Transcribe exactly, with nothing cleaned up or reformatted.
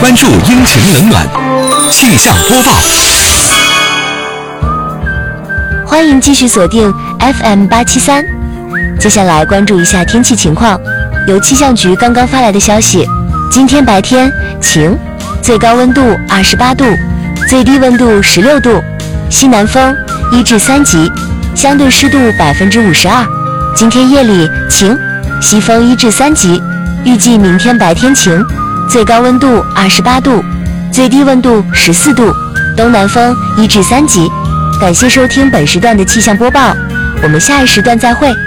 关注阴晴冷暖。气象播报， 欢迎继续锁定 F M 八七三。接下来关注一下天气情况。由气象局刚刚发来的消息，今天白天晴，最高温度二十八度，最低温度十六度，西南风一至三级，相对湿度百分之五十二。今天夜里晴，西风一至三级。预计明天白天晴，最高温度二十八度，最低温度十四度，东南风一至三级。感谢收听本时段的气象播报，我们下一时段再会。